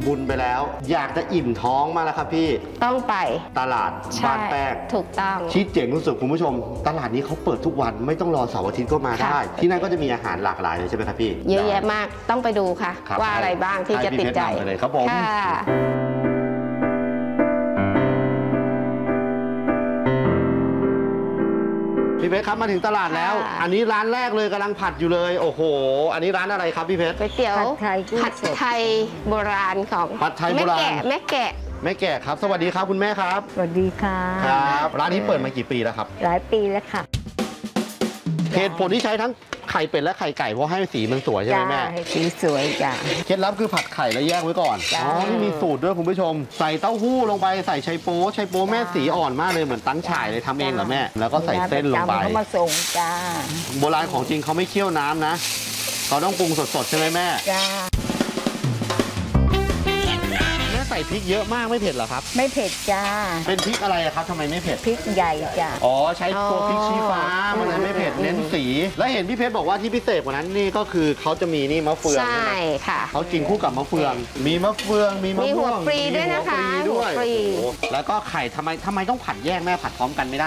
บุญไปแล้วอยากจะอิ่มท้องมาแล้วครับพี่ต้องไปตลาดบ้านแป้งถูกต้องที่เจ๋งที่สุดคุณผู้ชมตลาดนี้เขาเปิดทุกวันไม่ต้องรอเสาร์อาทิตย์ก็มาได้ที่นั่นก็จะมีอาหารหลากหลายเลยใช่ไหมครับพี่เยอะแยะมากต้องไปดูค่ะว่าอะไรบ้างที่จะติดใจเลยครับผมพี่เพชรครับมาถึงตลาดแล้วอันนี้ร้านแรกเลยกำลังผัดอยู่เลยโอ้โหอันนี้ร้านอะไรครับพี่เพชรก๋วยเตี๋ยวผัดไทยโบราณของผัดไทยโบราณแม่แกะครับสวัสดีครับคุณแม่ครับสวัสดีค่ะครับร้านนี้เปิดมากี่ปีแล้วครับหลายปีแล้วค่ะเหตุผลที่ใช้ทั้งไข่เป็ดและไข่ไก่เพราะให้สีมันสวยใช่ไหมแม่สีสวยจ้ะเคล็ดลับคือผัดไข่แล้วแยกไว้ก่อนนี่มีสูตรด้วยคุณผู้ชมใส่เต้าหู้ลงไปใส่ไชโป๊แม่สีอ่อนมากเลยเหมือนตั้งฉ่ายเลยทำเองเหรอแม่แล้วก็ใส่เส้นลงไปเขามาส่งจ้าโบราณของจริงเขาไม่เคี่ยวน้ำนะเขาต้องปรุงสดๆใช่ไหมแม่จ้าใส่พริกเยอะมากไม่เผ็ดเหรอครับไม่เผ็ดจ้าเป็นพริกอะไรครับทำไมไม่เผ็ดพริกใหญ่จ้าอ๋อใช้ตัวพริกชี้ฟ้ามันเลยไม่เผ็ดเน้นสีและเห็นพี่เพชรบอกว่าที่พิเศษกว่านั้นนี่ก็คือเขาจะมีนี่มะเฟืองใช่ค่ะเขากินคู่กับมะเฟืองมีมะเฟืองมีมะม่วงฟรีด้วยนะคะด้วยแล้วก็ไข่ทำไมต้องผัดแยกแม่ผัดพร้อมกันไม่ได้